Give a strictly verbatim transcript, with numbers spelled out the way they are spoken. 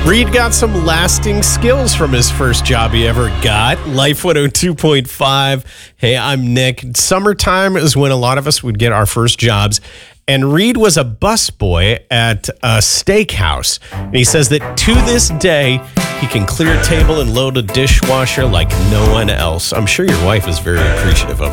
Reed got some lasting skills from his first job he ever got. Life one oh two point five. Hey, I'm Nick. Summertime is when a lot of us would get our first jobs. And Reed was a busboy at a steakhouse. And he says that to this day, he can clear a table and load a dishwasher like no one else. I'm sure your wife is very appreciative of